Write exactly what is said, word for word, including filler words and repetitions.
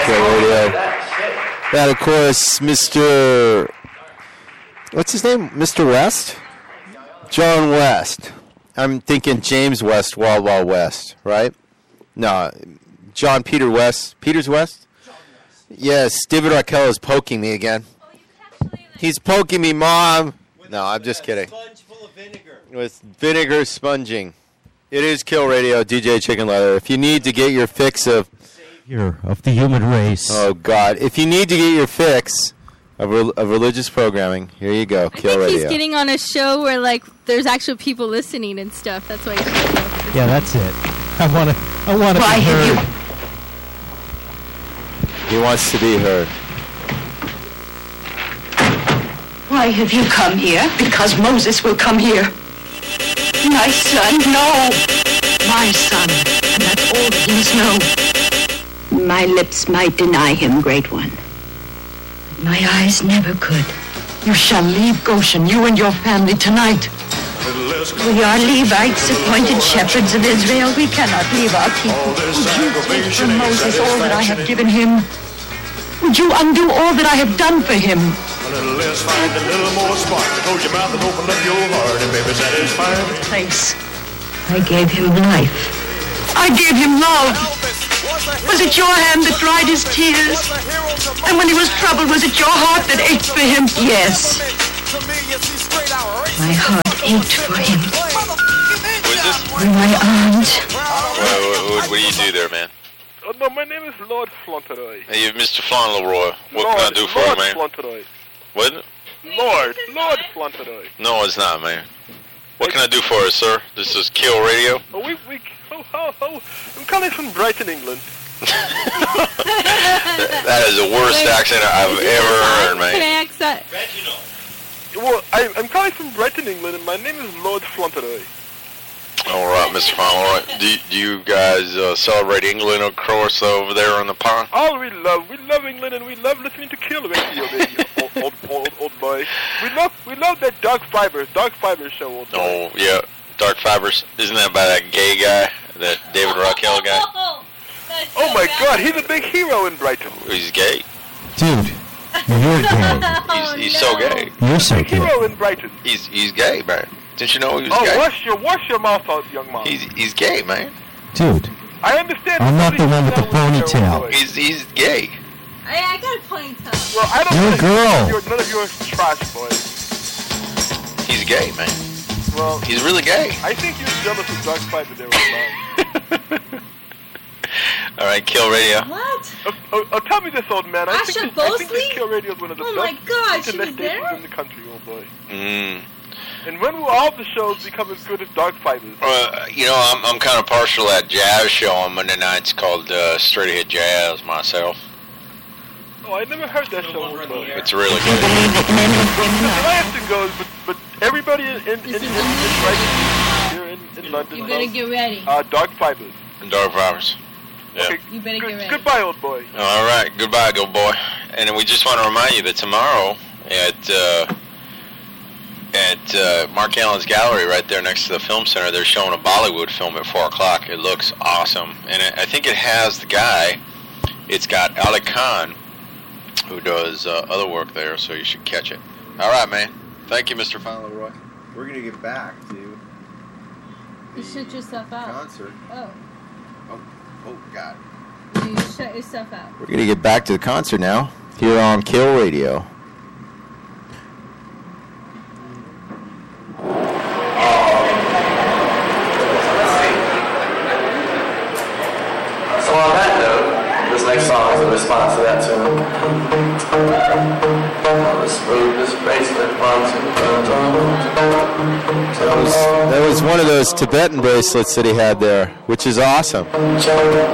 Kill Radio. That, of course, Mister What's his name? Mister West? John West. I'm thinking James West, Wild Wild West, right? No, John Peter West. Peter's West? Yes, David Raquel is poking me again. He's poking me, Mom. No, I'm just kidding. With vinegar sponging. It is Kill Radio, D J Chicken Leather. If you need to get your fix of... Here, of the human race. Oh, God. If you need to get your fix of, re- of religious programming, here you go, Kill I think Radio. He's getting on a show where, like, there's actual people listening and stuff. That's why he's getting Yeah, that's it. I want to I want to be heard. He wants to be heard. Why have you come here? Because Moses will come here. My son, no. My son. And that's all that he must know. My lips might deny him, Great One. My eyes never could. You shall leave Goshen, you and your family, tonight. We are Levites, appointed shepherds of Israel. We cannot leave our people. Would you take from Moses all that I have given him? Would you undo all that I have done for him? A little less find a little more spark. Close your mouth and open up your heart, and baby, satisfied. Place. I gave him life. I gave him love. Was it your hand that dried his tears? And when he was troubled, was it your heart that ached for him? Yes. My heart ached for him. Who is this? For my aunt. What, what, what, what do you do there, man? Oh, no, my name is Lord Fauntleroy. Hey, Mister Fauntleroy. What Lord, can I do for Lord you, man? Fauntleroy. What? Lord, Lord Fauntleroy. No, it's not, man. What can I do for you, sir? This is Kill Radio. Oh, we, we, oh, oh, oh. I'm calling from Brighton, England. that, that is the worst Wait, accent I've ever heard, man. Can I accent? Well, I, I'm calling from Brighton, England, and my name is Lord Fauntleroy. All right, Mister Fauntleroy. Do, do you guys uh, celebrate England, of course, over there on the pond? Oh, we love, we love England, and we love listening to Kill Radio, baby, old, old, old, old boy. We love, we love that Dark Fibers, Dark Fibers show, old boy. Oh, yeah, Dark Fibers. Isn't that by that gay guy, that David Raquel guy? So oh my God, he's a big hero in Brighton. He's gay. Dude, you're gay. He's, he's so gay. You're so big gay. Hero in Brighton. He's he's gay, man. Didn't you know he was oh, gay? Oh, wash your, wash your mouth out, young man. He's he's gay, man. Dude. I understand. I'm not the one with the ponytail. He's he's gay. I, I got a ponytail. Well, I don't You're a girl. You're, none of your trash, boy. He's gay, man. Well, he's really gay. I think you're jealous of Dark Fiber there, man. All right, Kill Radio. What? Oh, oh, oh, tell me this, old man. I Asha think, this, I think Bosley? this Kill Radio is one of the Oh best my God, she internet was stations there? in the country, old boy. Mm. And when will all the shows become as good as Dark Fibers? Uh, you know, I'm I'm kind of partial to that jazz show on Monday nights called uh, Straight Ahead Jazz myself. Oh, I never heard that show, old boy. It's really good. Atlanta goes, but but everybody in in, in, in, in right here in, in London. You better loves, get ready. Uh, Dark Fibers. And Dark Fibers. Yeah. Okay, You better good, get ready. Goodbye, old boy. All right, goodbye, good boy. And we just want to remind you that tomorrow at uh, at uh, Mark Allen's Gallery, right there next to the Film Center, they're showing a Bollywood film at four o'clock. It looks awesome, and it, I think it has the guy. It's got Ali Khan, who does uh, other work there, so you should catch it. All right, man. Thank you, Mister Fauntleroy. We're gonna get back to You shut yourself out. concert. Oh. Oh, oh, God. You shut yourself out. We're going to get back to the concert now, here on Kill Radio. So on that note, this next song is a response to that tune. The smoothest bracelet That was, that was one of those Tibetan bracelets that he had there, which is awesome.